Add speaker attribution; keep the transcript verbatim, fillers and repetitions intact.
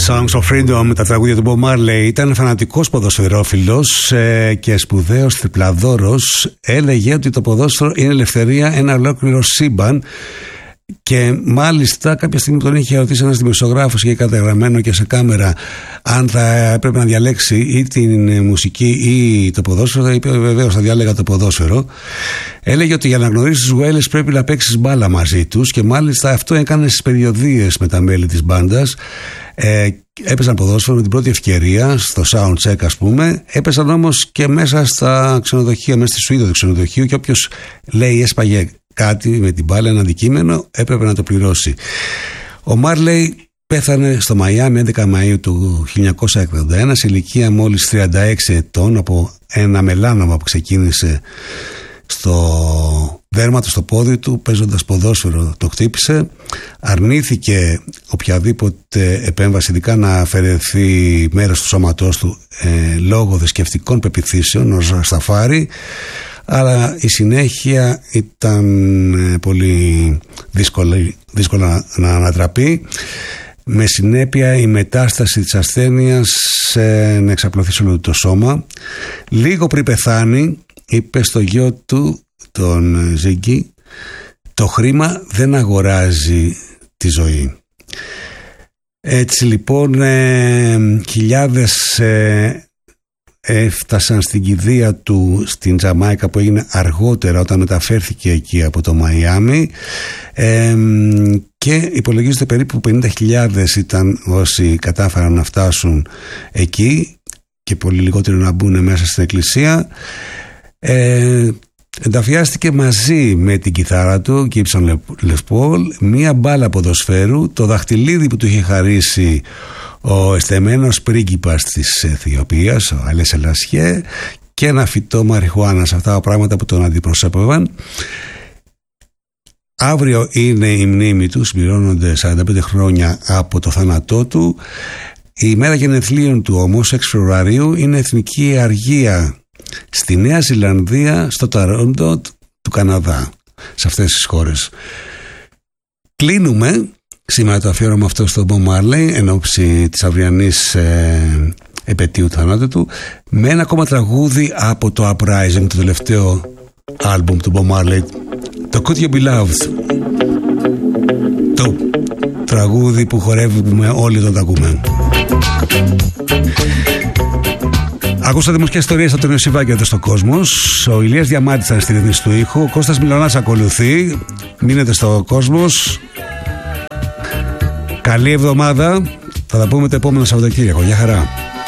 Speaker 1: Songs of Freedom με τα τραγούδια του Bob Marley. Ήταν φανατικός ποδοσφαιρόφιλος ε, και σπουδαίος τριπλαδόρος. Έλεγε ότι το ποδόσφαιρο είναι ελευθερία, ένα ολόκληρο σύμπαν. Και μάλιστα κάποια στιγμή που τον είχε ρωτήσει ένας δημοσιογράφος και καταγραμμένο και σε κάμερα αν θα πρέπει να διαλέξει ή την μουσική ή το ποδόσφαιρο, είπε βεβαίως θα διάλεγα το ποδόσφαιρο. Έλεγε ότι για να γνωρίσεις τους Wailers πρέπει να παίξεις μπάλα μαζί τους, και μάλιστα αυτό έκανε στις περιοδίες με τα μέλη της μπάντας. Ε, έπαιζαν ποδόσφαιρο με την πρώτη ευκαιρία στο soundcheck, ας πούμε. Έπαιζαν όμως και μέσα στα ξενοδοχεία, μέσα στη σουίδα του ξενοδοχείου, και όποιος λέει έσπαγε κάτι με την μπάλα, ένα αντικείμενο, έπρεπε να το πληρώσει. Ο Μάρλεϊ πέθανε στο Μαϊάμι έντεκα Μαΐου του χίλια εννιακόσια εκατόν ένα σε ηλικία μόλις τριάντα έξι ετών, από ένα μελάνωμα που ξεκίνησε στο δέρμα του, στο πόδι του, παίζοντας ποδόσφαιρο το χτύπησε. Αρνήθηκε οποιαδήποτε επέμβαση, ειδικά να αφαιρεθεί μέρος του σώματός του ε, λόγω θρησκευτικών πεποιθήσεων, ως Ρασταφάρη. Αλλά η συνέχεια ήταν πολύ δύσκολη, δύσκολα να ανατραπεί, με συνέπεια η μετάσταση της ασθένειας ε, να εξαπλωθεί σε όλο το σώμα. Λίγο πριν πεθάνει είπε στο γιο του, τον Ζίγκη, το χρήμα δεν αγοράζει τη ζωή. Έτσι λοιπόν ε, χιλιάδες ε, έφτασαν στην κηδεία του στην Τζαμάικα, που έγινε αργότερα όταν μεταφέρθηκε εκεί από το Μαϊάμι, ε, και υπολογίζεται περίπου πενήντα χιλιάδες ήταν όσοι κατάφεραν να φτάσουν εκεί, και πολύ λιγότερο να μπουν μέσα στην εκκλησία. Ε, ενταφιάστηκε μαζί με την κιθάρα του Gibson Les Paul, μία μπάλα ποδοσφαίρου, το δαχτυλίδι που του είχε χαρίσει ο εστεμένος πρίγκιπας της Αιθιοπίας, ο Αλέ Σελασιέ, και ένα φυτό μαριχουάνας, αυτά τα πράγματα που τον αντιπροσώπευαν. Αύριο είναι η μνήμη του, συμπληρώνονται σαράντα πέντε χρόνια από το θάνατό του. Η μέρα γενεθλίων του όμως, έξι Φεβρουαρίου, είναι εθνική αργία στη Νέα Ζηλανδία, στο Τορόντο του Καναδά, σε αυτές τις χώρες. Κλείνουμε σήμερα το αφιέρωμα αυτό στον Bob Marley εν ώψη της αυριανής ε, επετείου του θανάτου του, με ένα ακόμα τραγούδι από το Uprising, το τελευταίο άλμπουμ του Bob Marley, το Could You Be Loved, το τραγούδι που χορεύουμε όλοι όταν το ακούμε. Ακούσατε μουσικές ιστορίες από τον Ιωσήβακη εδώ στο Κόσμος. Ο Ηλίας Διαμάτης ήταν στη ρύθμιση του ήχου. Ο Κώστας Μιλωνάς ακολουθεί. Μείνετε στο Κόσμος. Καλή εβδομάδα. Θα τα πούμε το επόμενο Σαββατοκύριακο. Γεια χαρά.